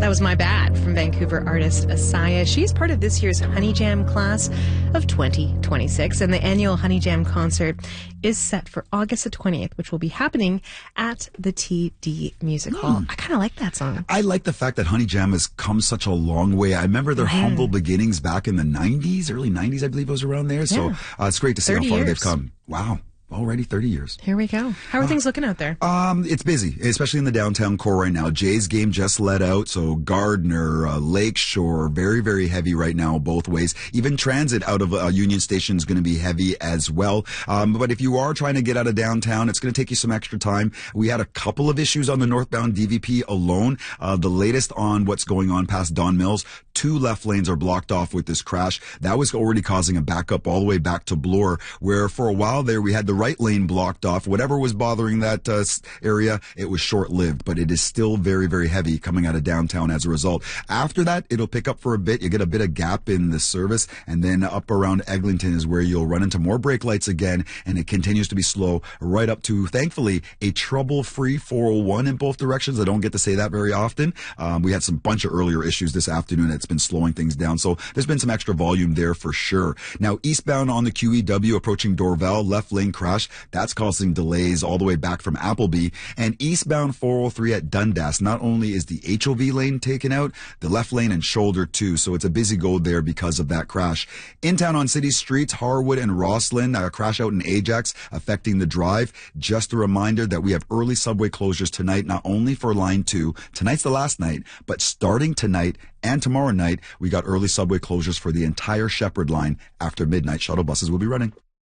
That was My Bad from Vancouver artist Asaya. She's part of this year's Honey Jam class of 2026, and the annual Honey Jam concert is set for August the 20th, which will be happening at the TD Music Hall. I kind of like that song. I like the fact that Honey Jam has come such a long way. I remember their humble beginnings back in the 90s, early 90s, I believe it was around there. So it's great to see how far they've come. Wow. Already 30 years. Here we go. How are things looking out there? It's busy, especially in the downtown core right now. Jay's game just let out, so Gardner, Lakeshore, very, very heavy right now both ways. Even transit out of Union Station is going to be heavy as well. But if you are trying to get out of downtown, it's going to take you some extra time. We had a couple of issues on the northbound DVP alone. The latest on what's going on past Don Mills. 2 left lanes are blocked off with this crash. That was already causing a backup all the way back to Bloor, where for a while there we had the right lane blocked off. Whatever was bothering that area, it was short-lived, but it is still very, very heavy coming out of downtown as a result. After that, it'll pick up for a bit. You get a bit of gap in the service, and then up around Eglinton is where you'll run into more brake lights again, and it continues to be slow right up to, thankfully, a trouble-free 401 in both directions. I don't get to say that very often. We had some bunch of earlier issues this afternoon that's been slowing things down, so there's been some extra volume there for sure. Now, eastbound on the QEW approaching Dorval, left lane crash, that's causing delays all the way back from Appleby. And eastbound 403 at Dundas, not only is the HOV lane taken out, the left lane and shoulder too, so it's a busy go there because of that crash. In town on city streets, Harwood and Roslyn, a crash out in Ajax affecting the drive. Just a reminder that we have early subway closures tonight, not only for Line 2, tonight's the last night, but starting tonight and tomorrow night, we got early subway closures for the entire Shepherd line. After midnight, shuttle buses will be running.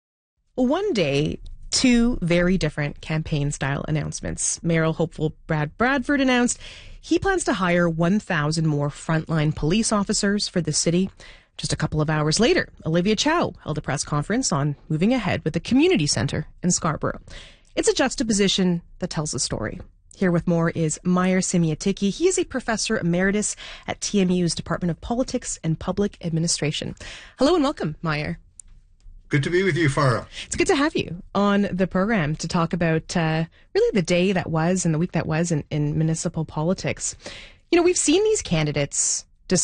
One day, 2 very different campaign-style announcements. Mayoral hopeful Brad Bradford announced he plans to hire 1,000 more frontline police officers for the city. Just a couple of hours later, Olivia Chow held a press conference on moving ahead with the community centre in Scarborough. It's a juxtaposition that tells a story. Here with more is Meyer Semiatiki. He is a professor emeritus at TMU's Department of Politics and Public Administration. Hello and welcome, Meyer. Good to be with you, Farah. It's good to have you on the program to talk about really the day that was and the week that was in municipal politics. You know, we've seen these candidates